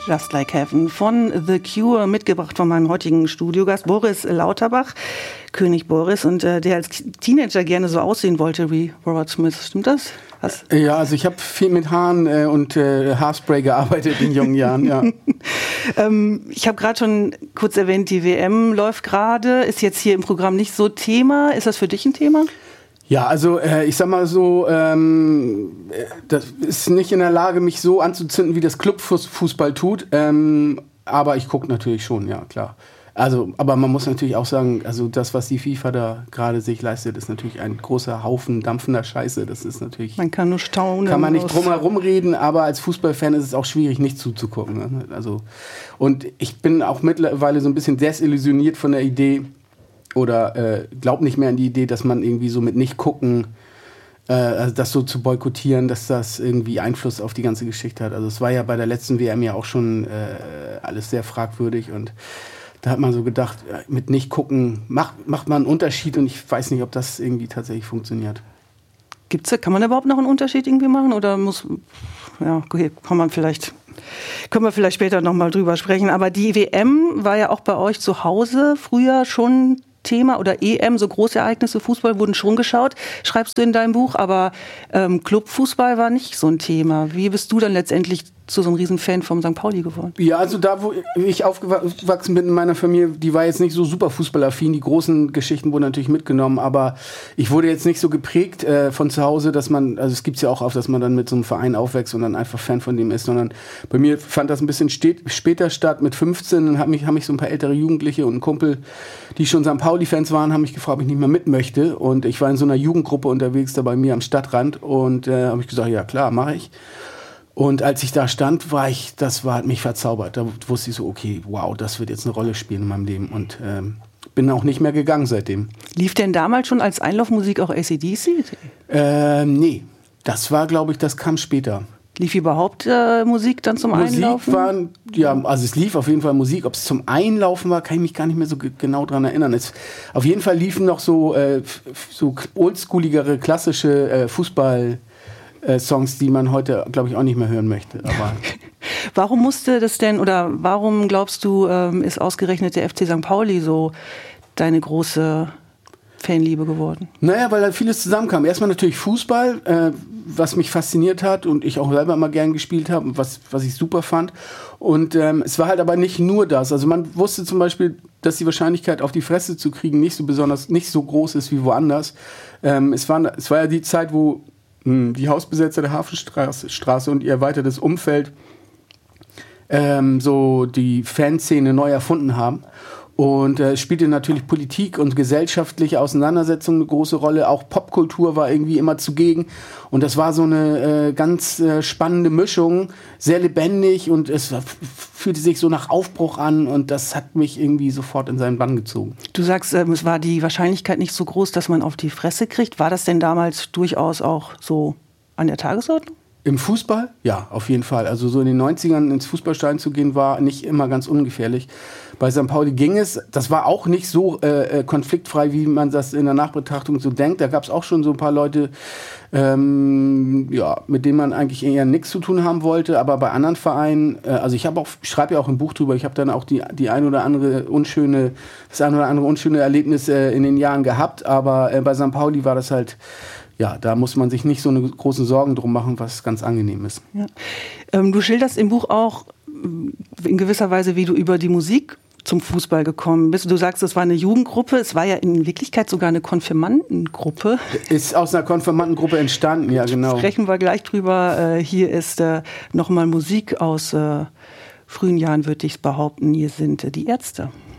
Just Like Heaven von The Cure, mitgebracht von meinem heutigen Studiogast Boris Lauterbach, König Boris, und der als Teenager gerne so aussehen wollte wie Robert Smith. Stimmt das? Was? Ja, also ich habe viel mit Haaren und Haarspray gearbeitet in jungen Jahren, ja. Ich habe gerade schon kurz erwähnt, die WM läuft gerade, ist jetzt hier im Programm nicht so Thema. Ist das für dich ein Thema? Ja, also ich sag mal so, das ist nicht in der Lage, mich so anzuzünden, wie das Clubfußball tut, aber ich gucke natürlich schon, ja, klar. Also, aber man muss natürlich auch sagen, also das, was die FIFA da gerade sich leistet, ist natürlich ein großer Haufen dampfender Scheiße. Das ist natürlich... Man kann nur staunen. Kann man nicht drum herum reden, aber als Fußballfan ist es auch schwierig, nicht zuzugucken. Ne? Also, und ich bin auch mittlerweile so ein bisschen desillusioniert von der Idee, oder glaub nicht mehr an die Idee, dass man irgendwie so mit nicht gucken, also das so zu boykottieren, dass das irgendwie Einfluss auf die ganze Geschichte hat. Also es war ja bei der letzten WM ja auch schon alles sehr fragwürdig, und da hat man so gedacht, mit nicht gucken macht man einen Unterschied, und ich weiß nicht, ob das irgendwie tatsächlich funktioniert. Kann man überhaupt noch einen Unterschied irgendwie machen, oder okay, können wir vielleicht später nochmal drüber sprechen. Aber die WM war ja auch bei euch zu Hause früher schon Thema, oder EM, so Großereignisse, Fußball wurden schon geschaut, schreibst du in deinem Buch, aber Clubfußball war nicht so ein Thema. Wie bist du dann letztendlich zu so einem Riesenfan vom St. Pauli geworden? Ja, also da, wo ich aufgewachsen bin in meiner Familie, die war jetzt nicht so super fußballaffin. Die großen Geschichten wurden natürlich mitgenommen, aber ich wurde jetzt nicht so geprägt von zu Hause, dass man, also es gibt's ja auch oft, dass man dann mit so einem Verein aufwächst und dann einfach Fan von dem ist, sondern bei mir fand das ein bisschen später statt, mit 15, und haben mich so ein paar ältere Jugendliche und ein Kumpel, die schon St. Pauli-Fans waren, haben mich gefragt, ob ich nicht mehr mit möchte, und ich war in so einer Jugendgruppe unterwegs, da bei mir am Stadtrand, und habe ich gesagt, ja klar, mache ich. Und als ich da stand, hat mich verzaubert. Da wusste ich so, okay, wow, das wird jetzt eine Rolle spielen in meinem Leben. Und bin auch nicht mehr gegangen seitdem. Lief denn damals schon als Einlaufmusik auch AC/DC? Nee, das kam später. Lief überhaupt Musik dann zum Einlaufen? Also es lief auf jeden Fall Musik. Ob es zum Einlaufen war, kann ich mich gar nicht mehr so genau dran erinnern. Auf jeden Fall liefen noch so oldschooligere, klassische Fußball-Songs, die man heute, glaube ich, auch nicht mehr hören möchte. Aber warum musste das denn, oder warum glaubst du, ist ausgerechnet der FC St. Pauli so deine große Fanliebe geworden? Naja, weil da vieles zusammenkam. Erstmal natürlich Fußball, was mich fasziniert hat und ich auch selber immer gern gespielt habe und was ich super fand. Und es war halt aber nicht nur das. Also man wusste zum Beispiel, dass die Wahrscheinlichkeit, auf die Fresse zu kriegen, nicht so groß ist wie woanders. Es war ja die Zeit, wo die Hausbesetzer der Hafenstraße und ihr erweitertes Umfeld so die Fanszene neu erfunden haben. Und es spielte natürlich Politik und gesellschaftliche Auseinandersetzungen eine große Rolle. Auch Popkultur war irgendwie immer zugegen. Und das war so eine ganz spannende Mischung, sehr lebendig, und es fühlte sich so nach Aufbruch an, und das hat mich irgendwie sofort in seinen Bann gezogen. Du sagst, es war die Wahrscheinlichkeit nicht so groß, dass man auf die Fresse kriegt. War das denn damals durchaus auch so an der Tagesordnung? Im Fußball? Ja, auf jeden Fall. Also so in den 90ern ins Fußballstadion zu gehen, war nicht immer ganz ungefährlich. Bei St. Pauli ging es. Das war auch nicht so konfliktfrei, wie man das in der Nachbetrachtung so denkt. Da gab es auch schon so ein paar Leute, mit denen man eigentlich eher nichts zu tun haben wollte. Aber bei anderen Vereinen, also ich schreibe ja auch ein Buch drüber, ich habe dann auch das ein oder andere unschöne Erlebnis in den Jahren gehabt. Aber bei St. Pauli war das halt... Ja, da muss man sich nicht so eine großen Sorgen drum machen, was ganz angenehm ist. Ja. Du schilderst im Buch auch in gewisser Weise, wie du über die Musik zum Fußball gekommen bist. Du sagst, es war eine Jugendgruppe, es war ja in Wirklichkeit sogar eine Konfirmandengruppe. Ist aus einer Konfirmandengruppe entstanden, ja genau. Sprechen wir gleich drüber. Hier ist nochmal Musik aus frühen Jahren, würde ich behaupten. Hier sind die Ärzte.